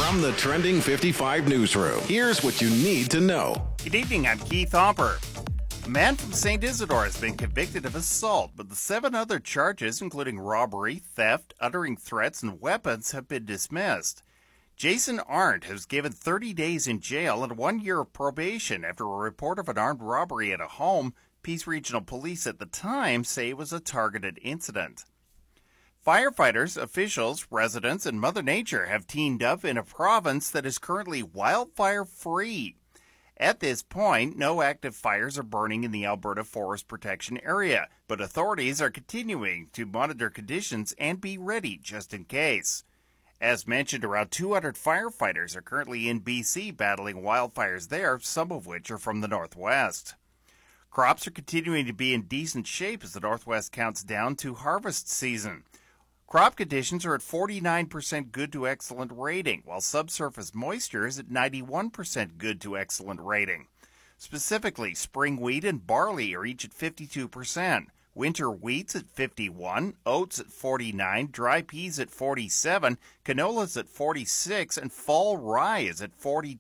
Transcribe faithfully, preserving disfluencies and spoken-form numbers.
From the Trending fifty-five newsroom, here's what you need to know. Good evening, I'm Keith Hopper. A man from Saint Isidore has been convicted of assault, but the seven other charges, including robbery, theft, uttering threats, and weapons, have been dismissed. Jason Arndt has given thirty days in jail and one year of probation after a report of an armed robbery at a home. Peace Regional Police at the time say it was a targeted incident. Firefighters, officials, residents, and Mother Nature have teamed up in a province that is currently wildfire-free. At this point, no active fires are burning in the Alberta Forest Protection Area, but authorities are continuing to monitor conditions and be ready just in case. As mentioned, around two hundred firefighters are currently in B C battling wildfires there, some of which are from the Northwest. Crops are continuing to be in decent shape as the Northwest counts down to harvest season. Crop conditions are at forty-nine percent good to excellent rating, while subsurface moisture is at ninety-one percent good to excellent rating. Specifically, spring wheat and barley are each at fifty-two percent, winter wheats at fifty-one, oats at forty-nine, dry peas at forty-seven, canolas at forty-six, and fall rye is at forty-two.